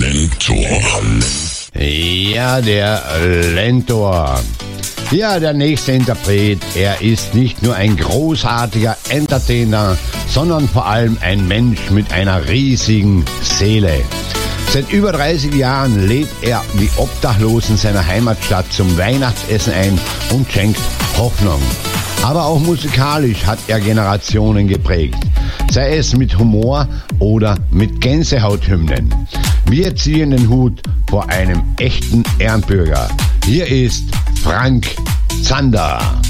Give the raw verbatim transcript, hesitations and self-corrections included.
Lentor. Ja, der Lentor. Ja, der nächste Interpret, er ist nicht nur ein großartiger Entertainer, sondern vor allem ein Mensch mit einer riesigen Seele. Seit über dreißig Jahren lädt er die Obdachlosen seiner Heimatstadt zum Weihnachtsessen ein und schenkt Hoffnung. Aber auch musikalisch hat er Generationen geprägt, sei es mit Humor oder mit Gänsehauthymnen. Wir ziehen den Hut vor einem echten Ehrenbürger. Hier ist Frank Zander.